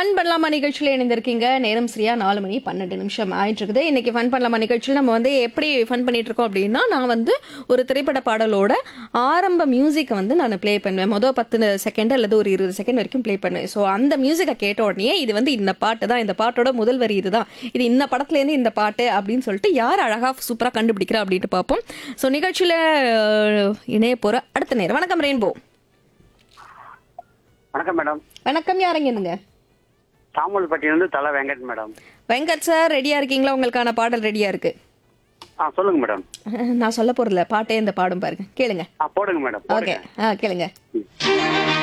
Fun பண்ணலாமா நிகழ்ச்சியில் இணைந்திருக்கீங்க. நேரம் சரியா 4:12 ஆயிட்டு இருக்குது. இன்னைக்கு ஃபன் பண்ணலாமா நிகழ்ச்சியில் நம்ம வந்து எப்படி ஃபன் பண்ணிட்டு இருக்கோம் அப்படின்னா, நான் வந்து ஒரு திரைப்பட பாடலோட ஆரம்ப மியூசிக்கை வந்து நான் ப்ளே பண்ணுவேன். மொதல் 10 செகண்ட் அல்லது ஒரு 20 செகண்ட் வரைக்கும் ப்ளே பண்ணுவேன். ஸோ அந்த மியூசிக்கை கேட்ட உடனே இது வந்து இந்த பாட்டு தான், இந்த பாட்டோட முதல் வரி இதுதான், இது இந்த படத்துலேருந்து இந்த பாட்டு அப்படின்னு சொல்லிட்டு யார் அழகாக சூப்பராக கண்டுபிடிக்கிறா அப்படின்ட்டு பார்ப்போம். ஸோ நிகழ்ச்சியில் இணைய போகிற அடுத்த நேரம். வணக்கம் ரெயின்போ. வணக்கம் மேடம். வணக்கம், யாருங்க இருந்துங்க? தாமல்பட்டியிலிருந்து தல வெங்கட் மேடம். வெங்கட் சார், ரெடியா இருக்கீங்களா? உங்களுக்கான பாடல் ரெடியா இருக்கு. சொல்லுங்க மேடம். நான் சொல்ல போறல பாட்டே இந்த பாடும் பாருங்க, கேளுங்க. போடுங்க மேடம். ஓகே, கேளுங்க.